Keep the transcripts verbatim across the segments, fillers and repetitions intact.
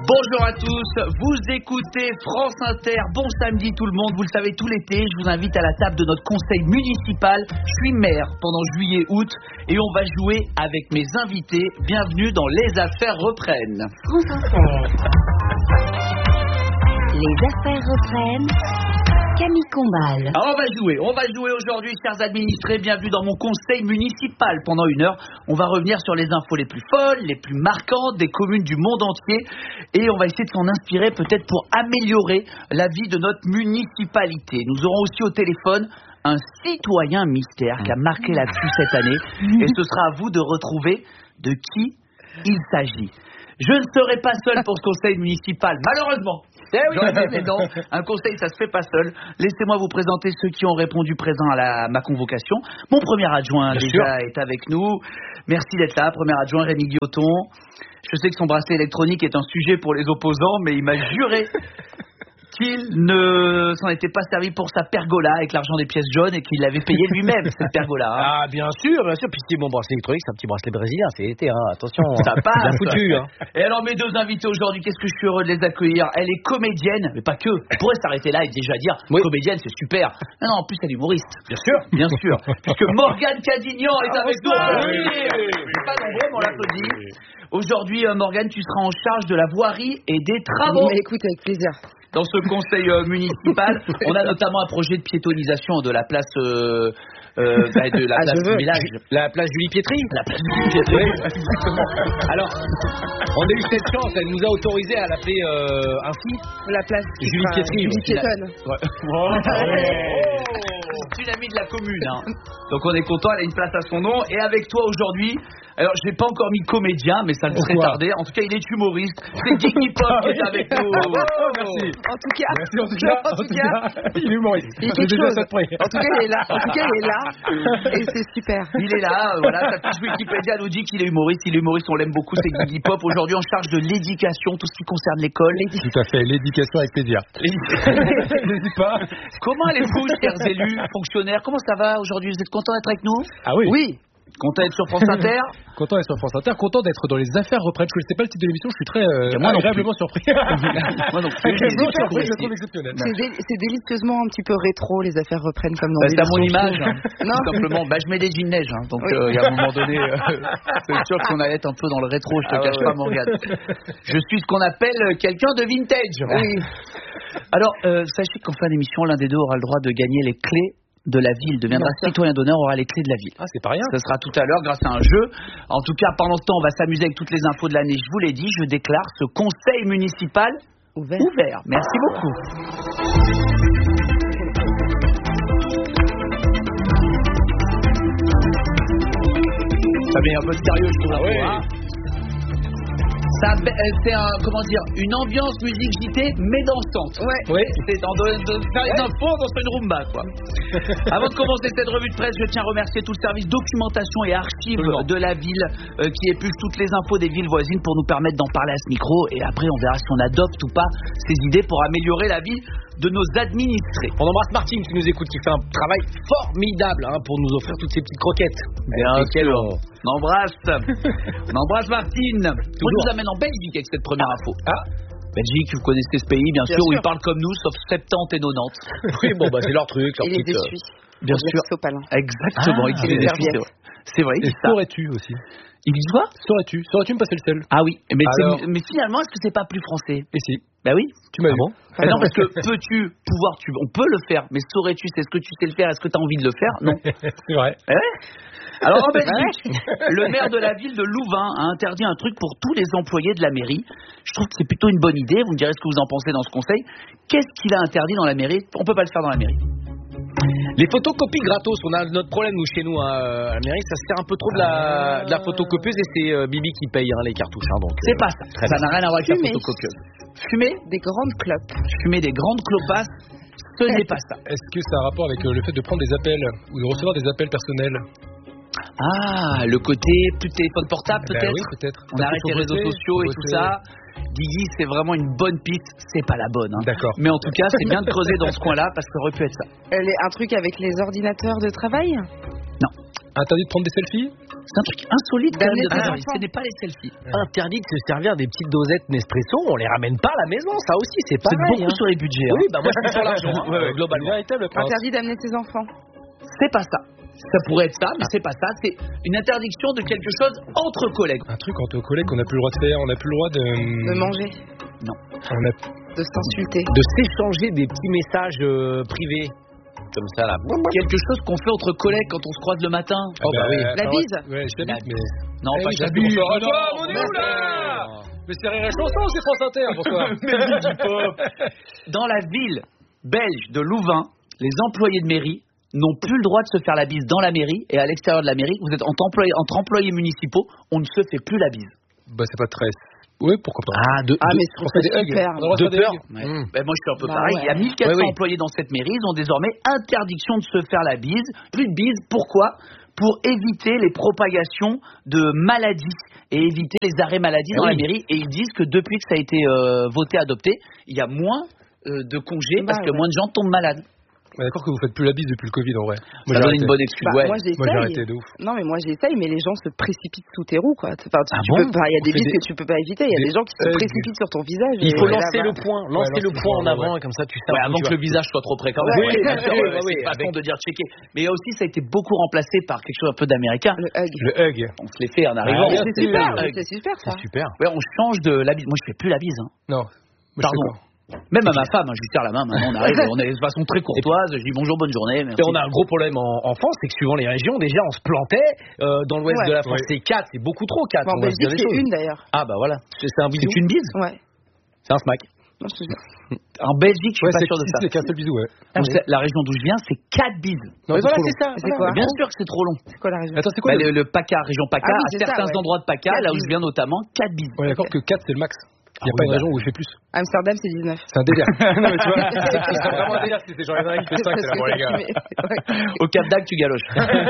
Bonjour à tous, vous écoutez France Inter, bon samedi tout le monde, vous le savez tout l'été, je vous invite à la table de notre conseil municipal, je suis maire pendant juillet-août et on va jouer avec mes invités, bienvenue dans Les Affaires reprennent. France Inter. Les Affaires reprennent. Camille Combal. Alors on va jouer, on va jouer aujourd'hui, chers administrés, bienvenue dans mon conseil municipal. Pendant une heure, on va revenir sur les infos les plus folles, les plus marquantes des communes du monde entier et on va essayer de s'en inspirer peut-être pour améliorer la vie de notre municipalité. Nous aurons aussi au téléphone un citoyen mystère qui a marqué là-dessus cette année et ce sera à vous de retrouver de qui il s'agit. Je ne serai pas seul pour ce conseil municipal, malheureusement. Eh oui, mais non, un conseil, ça se fait pas seul. Laissez-moi vous présenter ceux qui ont répondu présent à, la, à ma convocation. Mon premier adjoint, Bien déjà, sûr. est avec nous. Merci d'être là. Premier adjoint, Rémi Guilloton. Je sais que son bracelet électronique est un sujet pour les opposants, mais il m'a juré qu'il ne s'en était pas servi pour sa pergola avec l'argent des pièces jaunes et qu'il l'avait payé lui-même, cette pergola. Hein. Ah, bien sûr, bien sûr. Puis c'est mon bracelet électronique, c'est un petit bracelet brésilien, c'est l'été, hein. Attention. Ça passe. Bien foutu, hein. Et alors, mes deux invités aujourd'hui, qu'est-ce que je suis heureux de les accueillir. Elle est comédienne, mais pas que. On pourrait s'arrêter là et déjà dire, oui. Comédienne, c'est super. Non, non, en plus, elle est humoriste. Bien sûr. Bien sûr. Puisque Morgane Cadignan est ah, avec nous. Oui. C'est pas nombreux, mais on l'applaudit. Oui. Aujourd'hui, euh, Morgane, tu seras en charge de la voirie et des travaux. Mais écoute, avec plaisir. Dans ce conseil euh, municipal, on a notamment un projet de piétonisation de la place, euh, euh, bah, de la ah, place du village. La place Julie Pietri. La place Julie Pietri. Oui, exactement. Alors, on a eu cette chance, elle nous a autorisé à l'appeler euh, ainsi. La place Julie Pietri. Julie Piétonne. Ouais. Oh, c'est une amie de la commune. Hein. Donc on est content, elle a une place à son nom. Et avec toi aujourd'hui, alors je n'ai pas encore mis comédien, mais ça ne serait tardé. En tout cas, il est humoriste. C'est Guigui Pop qui est avec nous. Oh, merci. En tout cas, merci, en tout cas, en tout cas, il est humoriste. Il est quelque chose. En tout cas, il est là. En tout cas, il est là. Et c'est super. Il est là. Voilà, sa fiche Wikipédia nous dit qu'il est humoriste. Il est humoriste, on l'aime beaucoup. C'est Guigui Pop. Aujourd'hui, en charge de l'éducation, tout ce qui concerne l'école. Tout à fait, l'éducation avec plaisir. N'hésite pas. Comment allez-vous, chers élus, fonctionnaires? Comment ça va aujourd'hui? Vous êtes contents d'être avec nous? Ah oui. Oui. Content d'être sur France Inter. Content d'être sur France Inter, content d'être dans les affaires reprennent. Je ne sais pas le titre de l'émission, je suis très euh, agréablement surpris. Moi non plus. Agréablement surpris, je le trouve exceptionnel. C'est, dé- c'est délicieusement un petit peu rétro, les affaires reprennent comme dans bah, les c'est à mon image, hein, non. tout simplement. Bah, je mets des jeans neige, hein, donc il oui. euh, y a un moment donné, euh, c'est sûr qu'on allait être un peu dans le rétro, je te ah, cache ouais, pas, ouais. Morgane. Je suis ce qu'on appelle quelqu'un de vintage. Oui. Alors, euh, sachez qu'en fin d'émission, l'un des deux aura le droit de gagner les clés de la ville, deviendra citoyen d'honneur, aura les clés de la ville. Ah, c'est pas rien. Ce sera tout à l'heure grâce à un jeu. En tout cas, pendant ce temps, on va s'amuser avec toutes les infos de l'année. Je vous l'ai dit, je déclare ce conseil municipal ouvert. ouvert. Merci beaucoup. Ça met un peu de sérieux, je trouve. Ah ouais. Hein. Ça, c'est un, comment dire, une ambiance musique J T mais dansante. Ouais. Oui. C'est dans de, de faire les infos dans une rumba, quoi. Avant de commencer cette revue de presse, je tiens à remercier tout le service documentation et archives de la ville euh, qui épluche toutes les infos des villes voisines pour nous permettre d'en parler à ce micro. Et après, on verra si on adopte ou pas ces idées pour améliorer la vie de nos administrés. On embrasse Martine qui nous écoute, qui fait un travail formidable hein, pour nous offrir toutes ces petites croquettes. Bien sûr. On... on embrasse. On embrasse Martine. On nous amène en Belgique avec cette première info. Ah. Belgique, vous connaissez ce pays, bien, bien sûr, sûr, où ils parlent comme nous, sauf soixante et quatre-vingt-dix. Oui, bon, bah c'est leur truc. Leur et petite, les essuies. Euh... Bien sûr. Exactement. Ah, et les essuies, c'est vrai. Et saurais-tu aussi? Ils disent quoi? Saurais-tu Saurais-tu me passer le sel? Ah oui, mais, Alors... mais finalement, est-ce que c'est pas plus français? Et si. Bah oui. Tu m'as ah vu. Bon ah non, parce que peux-tu pouvoir, tu, on peut le faire, mais saurais-tu, c'est ce que tu sais le faire, est-ce que tu as envie de le faire? Non. C'est vrai. Ouais. Alors en Belgique, le maire de la ville de Louvain a interdit un truc pour tous les employés de la mairie. Je trouve que c'est plutôt une bonne idée, vous me direz ce que vous en pensez dans ce conseil. Qu'est-ce qu'il a interdit dans la mairie? On peut pas le faire dans la mairie. Les photocopies gratos, on a notre problème nous chez nous hein, à la mairie, ça se sert un peu trop de la, de la photocopieuse et c'est euh, Bibi qui paye hein, les cartouches. Hein, donc, c'est euh, pas ça, ça n'a rien à voir avec la photocopieuse. Fumer des grandes clopes. Fumer des grandes clopasses, ce n'est pas ça. Est-ce que ça a un rapport avec euh, le fait de prendre des appels ou de recevoir des appels personnels? Ah, le côté plus téléphone portable peut-être, ben oui, peut-être. On arrête les réseaux sociaux et tout ça. Guigui, c'est vraiment une bonne piste, c'est pas la bonne. Hein. D'accord. Mais en tout cas, c'est bien de creuser dans ce coin-là parce que ça aurait pu être ça. Elle est un truc avec les ordinateurs de travail? Non. Interdit de prendre des selfies. C'est un truc insolite quand même de D'amener tes trésorerie. enfants. Ce n'est pas les selfies. Interdit de se servir des petites dosettes Nespresso, on les ramène pas à la maison, ça aussi, c'est C'est pareil. beaucoup hein. sur les budgets. Oui, hein. bah moi je suis sur l'argent, hein, Ouais, ouais, globalement. Véritable prince. Interdit d'amener tes enfants. C'est pas ça. Ça pourrait être ça, mais c'est pas ça. C'est une interdiction de quelque chose entre collègues. Un truc entre collègues qu'on n'a plus le droit de faire, on n'a plus le droit de. De manger. On a... De s'insulter. De s'échanger des petits messages euh, privés, comme ça là. Quelque chose qu'on fait entre collègues quand on se croise le matin. Oh bah oui. La ah, bise. Ouais, je t'habite, mais. Non, Eh pas oui, que la j'habite. bise. Bonsoir à toi, Non, mon mais Dieu, là. Mais c'est Rire et Chanson, c'est France Inter, bonsoir. Dans la ville belge de Louvain, les employés de mairie n'ont plus le droit de se faire la bise dans la mairie et à l'extérieur de la mairie. Vous êtes entre employés, entre employés municipaux, on ne se fait plus la bise. Bah, c'est pas très. Ouais, pourquoi pas. Ah, de, Ah, de- mais je trouve on fait ça des hugs. super. On a le droit de de faire des peur. hugs. Ouais. Mmh. Ben, moi je suis un peu Bah pareil. ouais. Il y a mille quatre cents Ouais, oui. employés dans cette mairie, ils ont désormais interdiction de se faire la bise. Plus de bise, pourquoi ? Pour éviter les propagations de maladies et éviter les arrêts maladie Ah dans oui. la mairie. Et ils disent que depuis que ça a été euh, voté, adopté, il y a moins euh, de congés Bah parce que ouais. moins de gens tombent malades. Ouais, d'accord que vous faites plus la bise depuis le Covid en vrai. Moi, Ça j'ai donne arrêté. une bonne excuse. Bah, ouais. moi Moi j'ai j'essaye. arrêté de ouf. Non mais moi j'essaye, mais les gens se précipitent sous tes roues quoi. Enfin, tu, Ah tu bon peux pas. Il y a On des fait vices des- que tu peux pas éviter. Il y a des des gens qui se hugs. précipitent sur ton visage. Il et faut là, lancer bah, le point, lancer lancer le le point en point, avant, ouais. et comme ça tu sais. Ouais, un avant peu, que tu le visage soit trop près quand même. Ouais, Ouais, bien sûr, oui, ouais, bah oui, c'est pas par con de dire checker. Mais aussi, ça a été beaucoup remplacé par quelque chose un peu d'américain. le hug. Le hug. On se l'est fait en arrivant. Ah, bien C'est sûr. super, Hug. c'est super ça. C'est super. Ouais, on change de la bise. Moi, je fais plus la bise. Hein. Non. Moi, je Pardon. sais pas. Même à ma femme, hein, je lui serre la main. Maintenant, on arrive, on est de façon très courtoise. Je dis bonjour, bonne journée. Merci. Et on a un gros problème en, en France, c'est que suivant les régions, déjà on se plantait. Euh, dans l'ouest Ouais. de la France, Ouais. c'est quatre, c'est beaucoup trop quatre. Bon, en on va se dire Belgique les c'est choses. une d'ailleurs. Ah bah voilà, c'est c'est un bisou. C'est une bise. Ouais. C'est un smack. Non, je te jure. En Belgique, je suis Ouais, pas c'est sûr de si, ça. c'est qu'un seul bisou, ouais. Donc, c'est- La région d'où je viens, c'est quatre bises. Non, Mais c'est voilà, trop c'est long. ça. C'est voilà. quoi Bien sûr que c'est trop long. C'est quoi la région? Attends, c'est quoi Bah, le... le, le PACA, région PACA, Ah oui, à c'est ça, certains ouais. endroits de PACA, Quatre là où je bises. viens notamment, quatre bises. On est d'accord que quatre c'est le max. Il n'y a Ah pas oui, une bah. région où il fait plus. Amsterdam c'est dix-neuf. C'est un délire. non, mais tu vois, c'est vraiment un délire si c'est genre il y en a un qui fait cinq, c'est là, bon les gars. Au Cap d'Agde, tu galoches.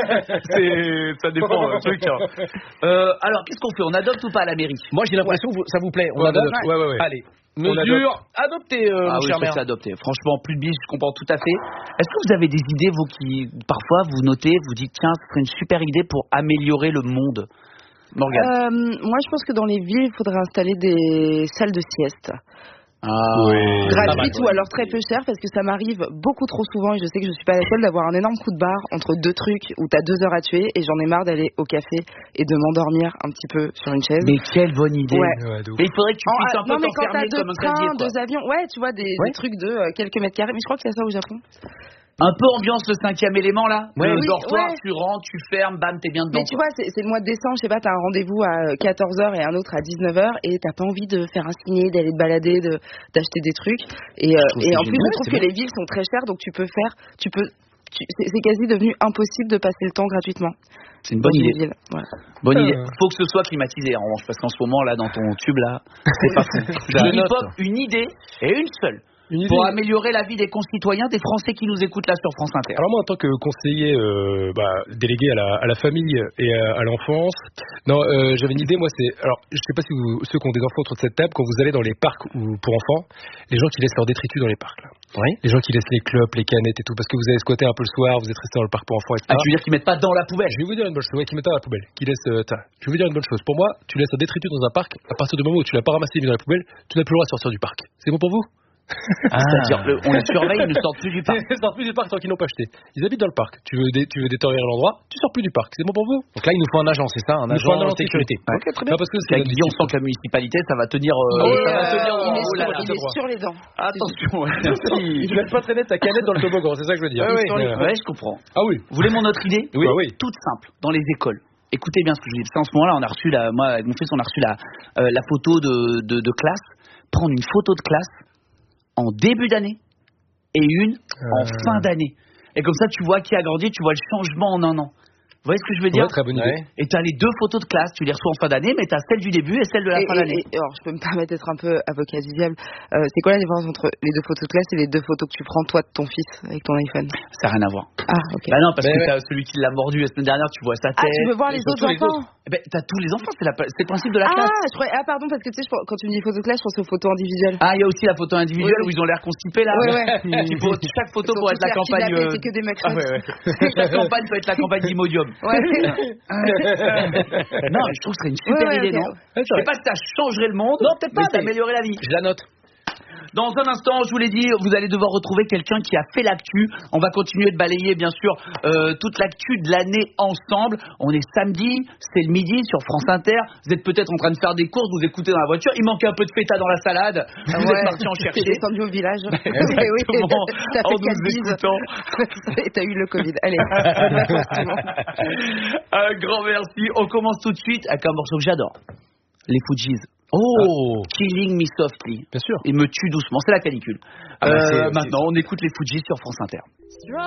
C'est- ça dépend le truc. hein. Euh, alors, qu'est-ce qu'on fait? On adopte ou pas à la mairie? Moi j'ai l'impression que vous- ça vous plaît. On Ouais, adopte. ouais, ouais, ouais. Allez, On mesure adoptée, euh, Ah mon oui, cher ça maire. c'est adopté. Franchement, plus de bises, je comprends tout à fait. Est-ce que vous avez des idées, vous, qui, parfois, vous notez, vous dites, tiens, ce serait une super idée pour améliorer le monde? Morgane. Euh, moi, je pense que dans les villes, il faudrait installer des salles de sieste. Ah, Gratuites mal, ou alors très peu chères, parce que ça m'arrive beaucoup trop souvent, et je sais que je suis pas la seule, d'avoir un énorme coup de barre entre deux trucs où t'as deux heures à tuer, et j'en ai marre d'aller au café et de m'endormir un petit peu sur une chaise. Mais quelle bonne idée. Ouais. Ouais, de ouf. Mais il faudrait que tu En- puisses ah, un peu non, mais quand t'as t'enfermer deux comme un trains, clavier, quoi. deux avions, ouais, tu vois, des, Ouais. des trucs de euh, quelques mètres carrés, mais je crois qu'il y a ça au Japon. Un peu ambiance le cinquième élément, là. Ouais, le oui, dortoir, ouais. tu rentres, tu fermes, bam, t'es bien dedans. Mais tu vois, c'est c'est le mois de décembre, je sais pas, t'as un rendez-vous à quatorze heures et un autre à dix-neuf heures, et t'as pas envie de faire un ciné, d'aller te balader, de d'acheter des trucs. Et, euh, trouve et c'est en plus, génial, je trouve c'est que les villes sont très chères, donc tu peux faire, tu peux, tu- c'est c'est quasi devenu impossible de passer le temps gratuitement. C'est une dans bonne une idée. ville. Voilà. Bonne Euh. idée. Faut que ce soit climatisé, en revanche, parce qu'en ce moment, là, dans ton tube, là, c'est pas fou. Je la note. Hip-hop, une idée, et une seule, Une idée. pour améliorer la vie des concitoyens, des Français qui nous écoutent là sur France Inter. Alors moi, en tant que conseiller euh, bah, délégué à la, à la famille et à, à l'enfance, non, euh, j'avais une idée. Moi, c'est alors, je sais pas si vous, ceux qui ont des enfants autour de cette table, quand vous allez dans les parcs ou pour enfants, les gens qui laissent leurs détritus dans les parcs, là. Oui. Les gens qui laissent les clopes, les canettes et tout, parce que vous avez squatté un peu le soir, vous êtes resté dans le parc pour enfants, et cetera. Ah, tu veux dire qu'ils mettent pas dans la poubelle? Je vais vous dire une bonne chose, ouais, qui mettent dans la poubelle, qui laisse. Euh, ta- je vais vous dire une bonne chose. Pour moi, tu laisses un détritus dans un parc, à partir du moment où tu l'as pas ramassé et mis dans la poubelle, tu n'as plus le droit de sortir du parc. C'est bon pour vous? C'est-à-dire, le- on les surveille, ils ne sortent plus du parc. Ils sortent plus du parc tant qu'ils n'ont pas acheté. Ils habitent dans le parc. Tu veux, dé- tu veux détériorer l'endroit, tu sors plus du parc. C'est bon pour vous? Donc là il nous faut un agent, c'est ça, un Il nous faut agent un de agent de sécurité. sécurité. Ok, très bien. Non, parce que c'est Avec la Guy, on sent que la municipalité, ça va tenir. euh, Et, ça va euh, tenir. il est Oh là sur- là. il est sur les dents. Attention, ouais. Tu laisses pas traîner ta canette dans le toboggan, c'est ça que je veux dire. Ouais, ouais, Ouais, ouais. ouais, je comprends. Ah oui. Vous voulez mon autre idée? Oui. Bah oui. Toute simple, dans les écoles. Écoutez bien ce que je dis. Parce qu'en ce moment-là, on a reçu la, moi, avec mon fils, on a reçu la, euh, la photo de, de, de classe. Prendre une photo de classe en début d'année et une en Euh. fin d'année. Et comme ça, tu vois qui a grandi, tu vois le changement en un an. Vous voyez ce que je veux dire? Ouais, très bonne idée. Ouais. Et t'as les deux photos de classe, tu les reçois en fin d'année, mais t'as celle du début et celle de la Et, fin et- d'année. et- alors, je peux me permettre d'être un peu avocat du diable. Euh, c'est quoi la différence entre les deux photos de classe et les deux photos que tu prends toi de ton fils avec ton iPhone? Ça n'a rien à voir. Ah, ok. Bah non, parce Mais que ouais. t'as celui qui l'a mordu la semaine dernière, tu vois sa Ah, tête. tu veux voir les et surtout autres enfants? Eh ben, t'as tous les enfants, c'est, la, c'est le principe de la Ah, classe. je croyais, ah, pardon, parce que tu sais, je pense- quand tu me dis photo de classe, je pense aux photos individuelles. Ah, il y a aussi la photo individuelle Oui, oui. où ils ont l'air constipés là. Ouais, ouais. Il faut- chaque photo Ils sont pour être tous la l'air campagne. kidnappés, euh, c'est que des Ah, mugshots. ouais, ouais. Chaque campagne peut être la campagne d'Imodium. Ouais. Non, je trouve que ce serait une super Ouais, ouais, idée, ok. non? Je sais pas si ça changerait le monde, Non, peut-être pas, mais ça mais- améliorerait la vie. Je la note. Dans un instant, je vous l'ai dit, vous allez devoir retrouver quelqu'un qui a fait l'actu. On va continuer de balayer, bien sûr, euh, toute l'actu de l'année ensemble. On est samedi, c'est le midi sur France Inter. Vous êtes peut-être en train de faire des courses, vous écoutez dans la voiture. Il manque un peu de feta dans la salade. Vous Ah ouais. êtes parti en T'es chercher. descendu au village. Exactement, T'as en fait nous quatre bises. écoutant. Et t'as eu le Covid. Allez, bonnes vacances, tout le monde. Un grand merci. On commence tout de suite avec un morceau que j'adore. Les Fujis. Oh Killing Me Softly. Bien sûr. Il me tue doucement. C'est la canicule. Ah bah, Euh, c'est- maintenant, on écoute les Fujis sur France Inter.